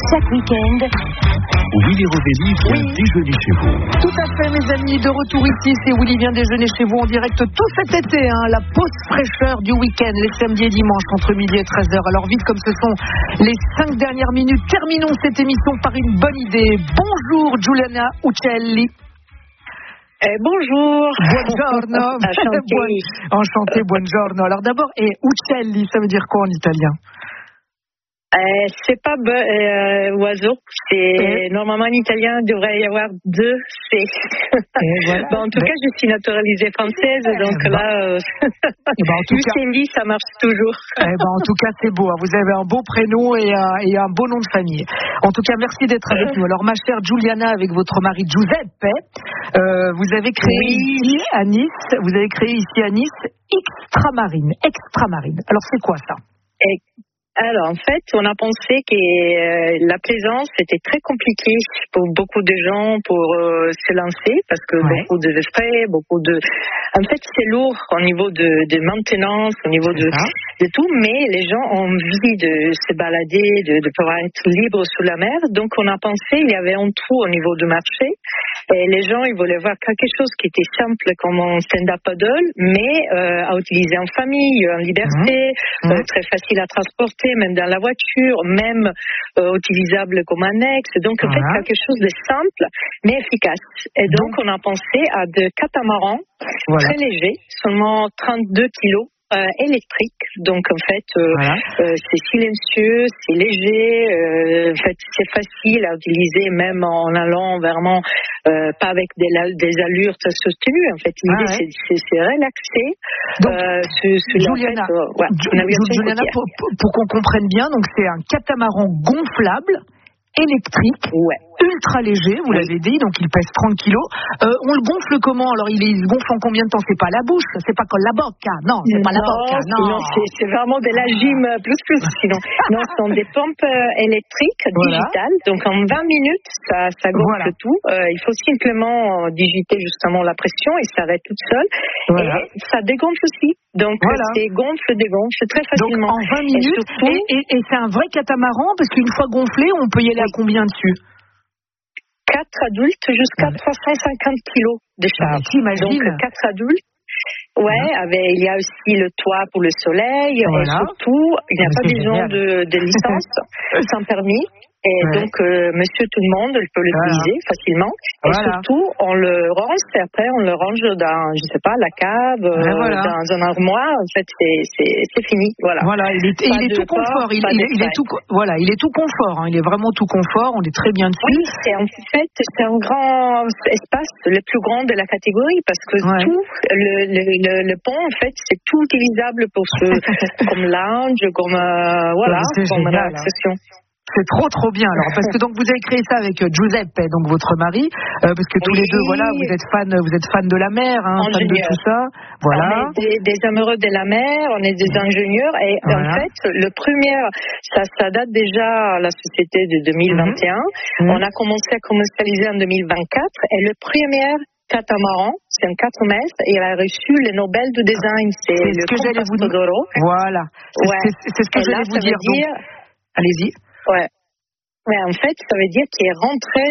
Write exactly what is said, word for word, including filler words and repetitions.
chaque week-end. Willy Rovelli vient oui. déjeuner chez vous. Tout à fait, mes amis, de retour ici, c'est Willy vient déjeuner chez vous en direct tout cet été, hein, la pause fraîcheur du week-end, les samedis et dimanches entre midi et treize heures. Alors vite, comme ce sont les cinq dernières minutes, terminons cette émission par une bonne idée. Bonjour Giuliana Uccelli. Eh, bonjour. Buongiorno. Enchanté, buongiorno. Alors d'abord, et Uccelli, ça veut dire quoi en italien? Euh, c'est pas be- euh, oiseau, c'est oui. Normalement en italien il devrait y avoir deux C. Voilà. Bon, en tout Mais... cas, je suis naturalisée française, donc bon. là, euh... ben, Uccelli, cas... ça marche toujours. Eh ben, en tout cas, c'est beau. Vous avez un beau prénom et un, et un beau nom de famille. En tout cas, merci d'être avec nous. Alors, ma chère Giuliana, avec votre mari Giuseppe, euh, vous avez créé oui. ici à Nice, vous avez créé ici à Nice Extramarine. Extramarine. Alors, c'est quoi ça? et... Alors, en fait, on a pensé que euh, la plaisance était très compliquée pour beaucoup de gens pour euh, se lancer parce que ouais. beaucoup de frais, beaucoup de... En fait, c'est lourd au niveau de, de maintenance, au niveau de, de tout, mais les gens ont envie de se balader, de, de pouvoir être libre sous la mer. Donc, on a pensé il y avait un trou au niveau du marché et les gens, ils voulaient voir quelque chose qui était simple comme un stand-up paddle, mais euh, à utiliser en famille, en liberté, mmh. euh, très facile à transporter, même dans la voiture, même euh, utilisable comme annexe. Donc, en voilà. fait, quelque chose de simple, mais efficace. Et donc, donc on a pensé à des catamarans voilà. très légers, seulement trente-deux kilos. Euh, électrique, donc en fait euh, voilà. euh, c'est silencieux, c'est léger, euh, en fait c'est facile à utiliser même en allant vraiment euh, pas avec des, des allures très soutenues. En fait l'idée ah ouais. c'est, c'est, c'est relaxé. Donc euh, sur, sur Juliana, fait, euh, ouais, Juliana pour, pour qu'on comprenne bien, donc c'est un catamaran gonflable électrique, ouais. ultra léger, vous oui. l'avez dit, donc il pèse trente kilos. Euh, on le gonfle comment? Alors il, est, il se gonfle en combien de temps? C'est pas la bouche, c'est pas comme la bocca, non, c'est non, pas la bocca, non. non c'est, c'est vraiment de la gym plus plus, sinon. Non, ce sont des pompes électriques voilà. digitales, donc en vingt minutes, ça, ça gonfle voilà. tout. Euh, il faut simplement digiter justement la pression et ça va être toute seule. Voilà. Et ça dégonfle aussi, donc voilà. c'est gonfle, dégonfle très facilement. Donc en vingt minutes, et, surtout, et, et, et c'est un vrai catamaran, parce qu'une fois gonflé, on peut y aller oui. à combien dessus? Quatre adultes jusqu'à trois cent cinquante kilos de charge. T'imagines? Donc quatre adultes. Ouais, mmh. avec, il y a aussi le toit pour le soleil. Voilà. Et surtout, il n'y a Mais pas besoin de, de licence sans permis. Et ouais. donc, euh, monsieur tout le monde peut l'utiliser voilà. facilement. Et voilà. surtout, on le ronge et après, on le range dans, je sais pas, la cave, euh, voilà. dans un armoire. En fait, c'est, c'est, c'est fini. Voilà. Voilà, il est, il est tout port, confort. Il, il, il est tout, voilà, il est tout confort. Hein. Il est vraiment tout confort. On est très bien dessus. Oui, c'est en fait, c'est un grand espace, le plus grand de la catégorie, parce que ouais. tout, le, le, le, le pont, en fait, c'est tout utilisable pour ce, comme lounge, comme, euh, voilà, c'est comme génial, relaxation. Hein. C'est trop trop bien alors parce que donc vous avez créé ça avec Giuseppe donc votre mari euh, parce que tous oui. les deux voilà vous êtes fan vous êtes fan de la mer hein, fan de tout ça voilà on est des, des amoureux de la mer on est des ingénieurs et voilà. en fait le premier ça ça date déjà à la société de deux mille vingt et un mmh. on a commencé à commercialiser en deux mille vingt-quatre et le premier catamaran, c'est un quatre mètres et il a reçu le Nobel du design c'est, c'est le ce que j'allais vous dire voilà c'est, ouais. c'est, c'est ce que et j'allais là, vous dire, dire... Donc, allez-y. Ouais. Mais en fait, ça veut dire qu'il est rentré